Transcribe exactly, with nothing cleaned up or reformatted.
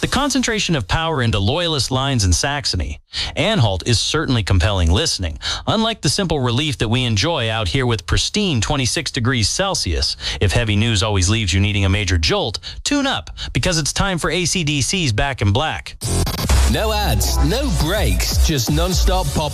The concentration of power into Loyalist lines in Saxony. Anhalt is certainly compelling listening, unlike the simple relief that we enjoy out here with pristine twenty-six degrees Celsius. If heavy news always leaves you needing a major jolt, tune up, because it's time for A C D C's Back in Black. No ads, no breaks, just non-stop pop